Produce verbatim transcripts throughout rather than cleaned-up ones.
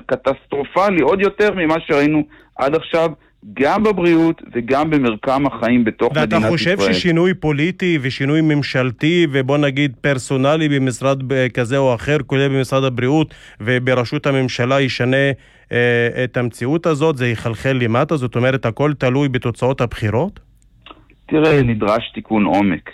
קטסטרופלי עוד יותר ממה שראינו עד עכשיו, גם בבריאות וגם במרקם החיים בתוך מדינת ישראל. ואתה חושב ששינוי פוליטי ושינוי ממשלתי ובוא נגיד פרסונלי במשרד כזה או אחר, כולל במשרד הבריאות וברשות הממשלה, ישנה אה, את המציאות הזאת? זה יחלחל למטה? זאת אומרת, הכל תלוי בתוצאות הבחירות? תראה, נדרש תיקון עומק.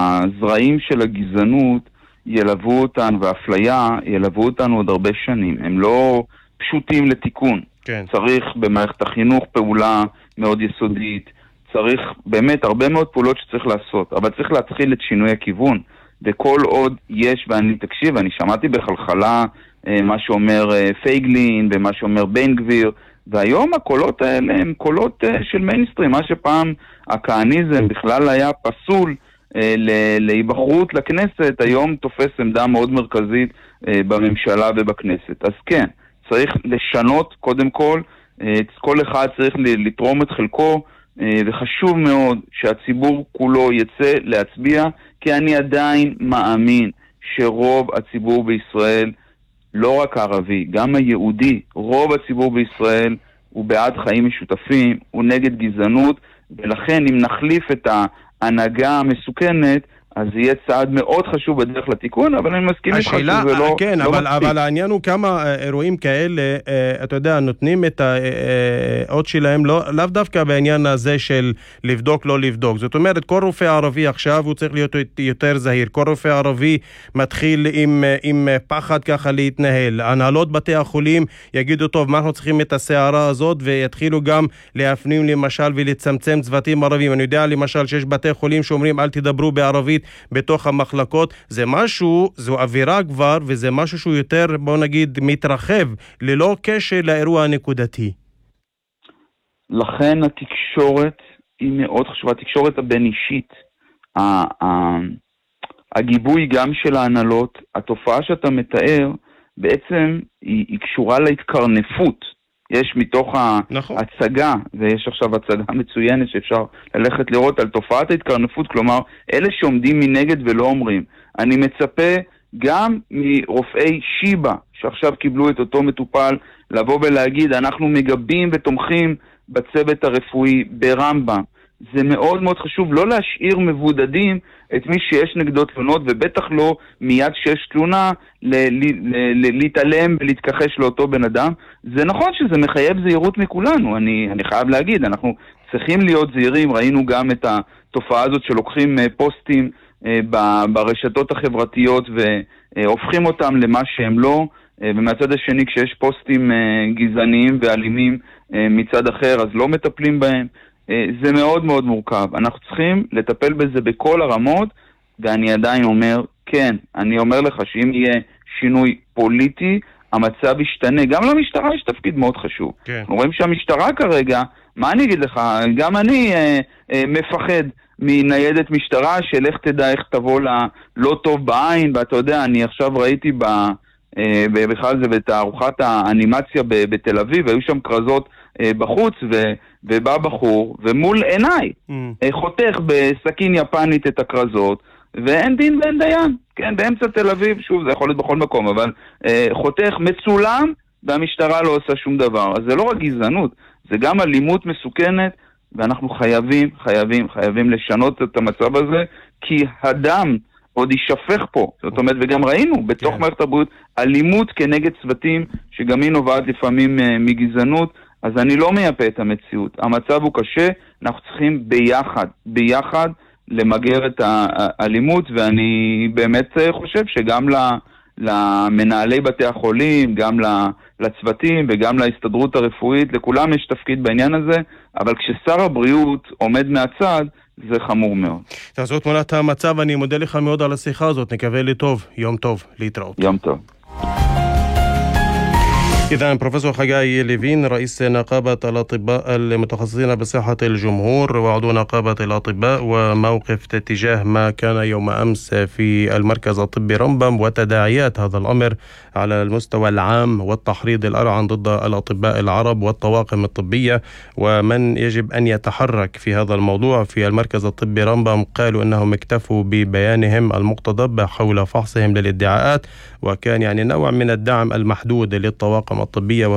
הזרעים של הגזענות ילוו אותנו, והאפליה ילוו אותנו עוד הרבה שנים. הם לא פשוטים לתיקון. כן. צריך במערכת החינוך פעולה מאוד יסודית, צריך באמת הרבה מאוד פעולות שצריך לעשות, אבל צריך להתחיל את שינוי הכיוון, וכל עוד יש, ואני תקשיב, אני שמעתי בחלחלה אה, מה שאומר אה, פייגלין ומה שאומר בן גביר, והיום הקולות האלה הם קולות אה, של מיינסטרים, מה שפעם הכהניזם בכלל היה פסול אה, להיבחרות לכנסת, היום תופס עמדה מאוד מרכזית אה, בממשלה ובכנסת. אז כן, צריך לשנות קודם כל, כל אחד צריך לתרום את חלקו, וחשוב מאוד שהציבור כולו יצא להצביע, כי אני עדיין מאמין שרוב הציבור בישראל, לא רק הערבי, גם היהודי, רוב הציבור בישראל הוא בעד חיים משותפים, הוא נגד גזענות, ולכן אם נחליף את ההנהגה המסוכנת, אז זה יהיה צעד מאוד חשוב בדרך לתיקון, אבל אני מסכים איתך שזה לא... כן, לא אבל, מספיק. אבל העניין הוא כמה אירועים כאלה, אתה יודע, נותנים את האות שלהם, לא, לאו דווקא בעניין הזה של לבדוק, לא לבדוק. זאת אומרת, כל רופא ערבי עכשיו הוא צריך להיות יותר זהיר. כל רופא ערבי מתחיל עם, עם פחד ככה להתנהל. הנהלות בתי החולים יגידו, טוב, מה אנחנו צריכים את הסערה הזאת, ויתחילו גם להפנים למשל ולצמצם צוותים ערבים. אני יודע למשל שיש בתי חולים שאומרים, אל תדברו בערבית, בתוך המחלקות. זה משהו, זו אווירה כבר, וזה משהו שהוא יותר, בוא נגיד, מתרחב, ללא קשר לאירוע הנקודתי. לכן התקשורת היא מאוד חשובה, התקשורת הבין-אישית, הגיבוי גם של ההנהלות, התופעה שאתה מתאר, בעצם היא, היא קשורה להתקרנפות. יש מתוך נכון. ההצגה, ויש עכשיו הצגה מצוינת שאפשר ללכת לראות על תופעת ההתקרנפות, כלומר, אלה שעומדים מנגד ולא אומרים. אני מצפה גם מרופאי שיבה, שעכשיו קיבלו את אותו מטופל, לבוא ולהגיד, אנחנו מגבים ותומכים בצוות הרפואי ברמב"ם. זה מאוד מאוד חשוב לא להשאיר מבודדים את מי שיש נגדו תלונות, ובטח לא מיד שיש תלונה להתעלם ולהתכחש לאותו בן אדם. זה נכון שזה מחייב זהירות מכולנו, אני, אני חייב להגיד, אנחנו צריכים להיות זהירים. ראינו גם את התופעה הזאת שלוקחים פוסטים ברשתות החברתיות והופכים אותם למה שהם לא, ומהצד השני כשיש פוסטים גזעניים ואלימים מצד אחר אז לא מטפלים בהם. זה מאוד מאוד מורכב. אנחנו צריכים לטפל בזה בכל הרמות, ואני עדיין אומר, כן, אני אומר לך שאם יהיה שינוי פוליטי, המצב ישתנה. גם למשטרה יש תפקיד מאוד חשוב. כן. אנחנו רואים שהמשטרה כרגע, מה אני אגיד לך, גם אני אה, אה, מפחד מניידת משטרה, של איך תדע איך תבוא לה לא טוב בעין, ואתה יודע, אני עכשיו ראיתי ב... אה, בכלל זה בתערוכת האנימציה ב- בתל אביב, והיו שם קרזות בחוץ, ו- ובא בחור, ומול עיניי, mm. חותך בסכין יפנית את הקרזות, ואין דין ואין דיין. כן, באמצע תל אביב, שוב, זה יכול להיות בכל מקום, אבל אה, חותך מצולם, והמשטרה לא עושה שום דבר. אז זה לא רק גזענות, זה גם אלימות מסוכנת, ואנחנו חייבים, חייבים, חייבים לשנות את המצב הזה, כי הדם עוד יישפך פה. זאת אומרת, וגם ראינו בתוך yeah. מערכת הבריאות, אלימות כנגד צוותים, שגם היא נובעת לפעמים אה, מגזענות, אז אני לא מייפה את המציאות. המצב הוא קשה, אנחנו צריכים ביחד, ביחד למגר את האלימות, ואני באמת חושב שגם למנהלי בתי החולים, גם לצוותים וגם להסתדרות הרפואית, לכולם יש תפקיד בעניין הזה, אבל כששר הבריאות עומד מהצד, זה חמור מאוד. זאת תמונת המצב, אני מודה לך מאוד על השיחה הזאת, נקווה לטוב, יום טוב, להתראות. יום טוב. إذا بروفيسور خجاي ليفين رئيس نقابة الأطباء المتخصصين بصحة الجمهور وعضو نقابة الأطباء، وموقف تجاه ما كان يوم أمس في المركز الطبي رمبم وتداعيات هذا الأمر على المستوى العام والتحريض الأرعن ضد الأطباء العرب والطواقم الطبية، ومن يجب أن يتحرك في هذا الموضوع. في المركز الطبي رمبم قالوا أنهم اكتفوا ببيانهم المقتضب حول فحصهم للادعاءات، وكان يعني نوع من الدعم المحدود للطواقم الطبية